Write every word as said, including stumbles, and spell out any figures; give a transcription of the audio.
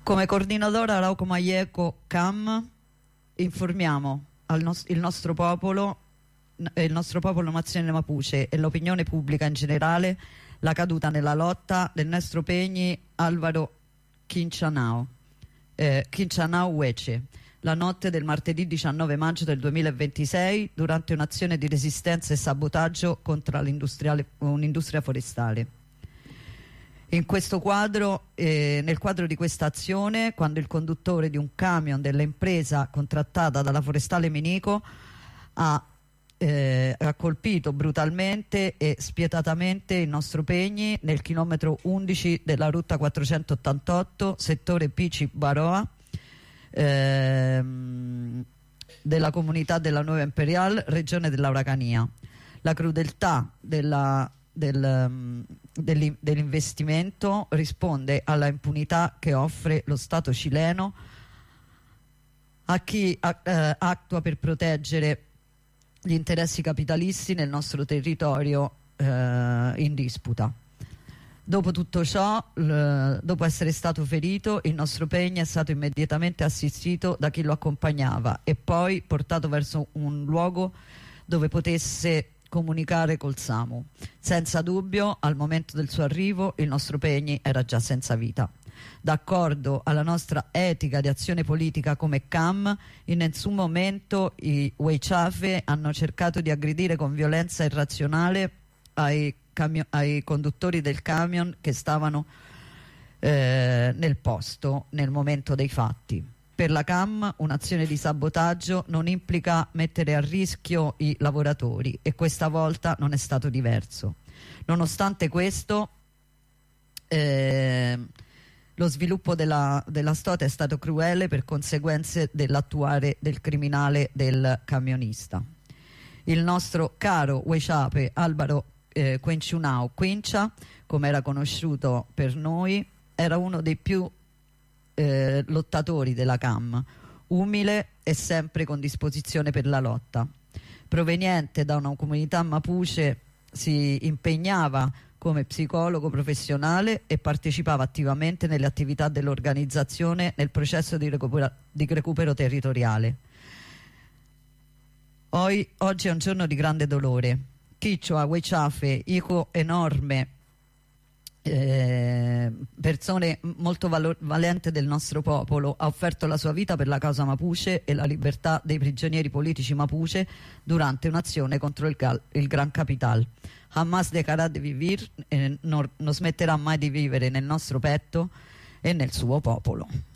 Come coordinatore Arauco Mayeco C A M informiamo al nos il nostro popolo, il nostro popolo nazione Mapuche e l'opinione pubblica in generale la caduta nella lotta del nostro Pegni Álvaro Quinchao eh, Quinchao Hueche la notte del martedì diciannove maggio del duemilaventisei durante un'azione di resistenza e sabotaggio contro un'industria forestale. In questo quadro, eh, nel quadro di questa azione, quando il conduttore di un camion dell'impresa contrattata dalla Forestale Minico ha, eh, ha colpito brutalmente e spietatamente il nostro Pegni nel chilometro undici della rotta quattrocentottantotto, settore Pici Baroa, ehm, della comunità della Nuova Imperial, regione dell'Araucanía. La crudeltà della Del, dell'investimento risponde alla impunità che offre lo Stato cileno a chi eh, attua per proteggere gli interessi capitalisti nel nostro territorio eh, in disputa. Dopo tutto ciò, dopo essere stato ferito, il nostro Pegni è stato immediatamente assistito da chi lo accompagnava e poi portato verso un luogo dove potesse comunicare col SAMU. Senza dubbio, al momento del suo arrivo, il nostro Pegni era già senza vita. D'accordo alla nostra etica di azione politica come C A M, in nessun momento i Huaychafe hanno cercato di aggredire con violenza irrazionale ai, ai conduttori del camion che stavano eh, nel posto nel momento dei fatti. Per la C A M un'azione di sabotaggio non implica mettere a rischio i lavoratori e questa volta non è stato diverso. Nonostante questo, eh, lo sviluppo della, della storia è stato crudele per conseguenze dell'attuare del criminale del camionista. Il nostro caro Huaychape Álvaro eh, Quinchao Quincha, come era conosciuto per noi, era uno dei più Eh, lottatori della C A M, umile e sempre con disposizione per la lotta. Proveniente da una comunità mapuche, si impegnava come psicologo professionale e partecipava attivamente nelle attività dell'organizzazione nel processo di recupero, di recupero territoriale. Oggi, oggi è un giorno di grande dolore. Quichua, Huaychafe, hijo enorme, Eh, persone molto valenti del nostro popolo, ha offerto la sua vita per la causa Mapuche e la libertà dei prigionieri politici Mapuche durante un'azione contro il, il Gran Capital. Jamás dejará de vivir, eh, non, non smetterà mai di vivere nel nostro petto e nel suo popolo.